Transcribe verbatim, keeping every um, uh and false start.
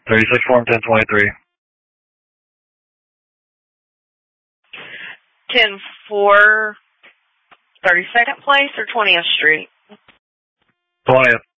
thirty-six form ten twenty-three. ten four, thirty-second Place or twentieth Street? twentieth.